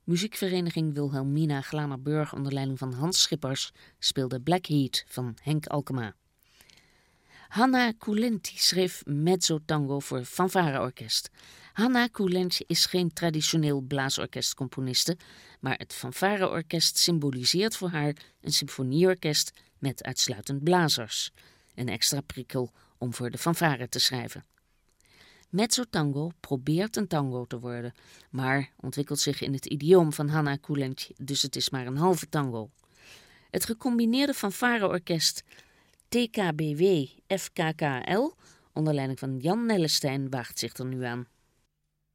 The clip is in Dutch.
Muziekvereniging Wilhelmina Glanerburg onder leiding van Hans Schippers speelde Blackheath van Henk Alkema. Hanna Kulenti schreef mezzo-tango voor fanfareorkest. Hanna Kulenti is geen traditioneel blaasorkestcomponiste, maar het fanfareorkest symboliseert voor haar een symfonieorkest met uitsluitend blazers. Een extra prikkel om voor de fanfare te schrijven. Mezzo-tango probeert een tango te worden, maar ontwikkelt zich in het idioom van Hanna Kulenti, dus het is maar een halve tango. Het gecombineerde fanfareorkest TKBW FKKL, onder leiding van Jan Nellestein, waagt zich er nu aan.